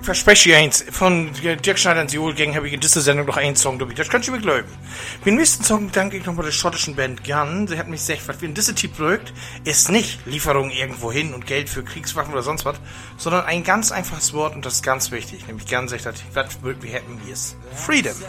verspreche ich eins. Von Dirk Schneider und Seoul Gang habe ich in dieser Sendung noch einen Song, glaube ich. Das kannst du mir glauben. Mit dem nächsten Song danke ich nochmal der schottischen Band Gun. Sie hat mich gesagt, was wir in dieser Typ projekt ist nicht Lieferung irgendwo hin und Geld für Kriegswaffen oder sonst was, sondern ein ganz einfaches Wort und das ist ganz wichtig. Nämlich Gun sagt, was wir hätten wir es. Freedom.